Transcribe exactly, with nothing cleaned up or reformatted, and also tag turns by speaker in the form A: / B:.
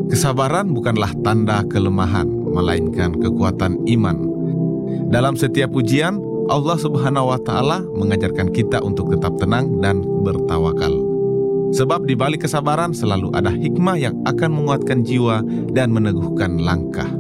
A: Kesabaran bukanlah tanda kelemahan, melainkan kekuatan iman. Dalam setiap ujian, Allah Subhanahu wa Ta'ala mengajarkan kita untuk tetap tenang dan bertawakal. Sebab di balik kesabaran selalu ada hikmah yang akan menguatkan jiwa dan meneguhkan langkah.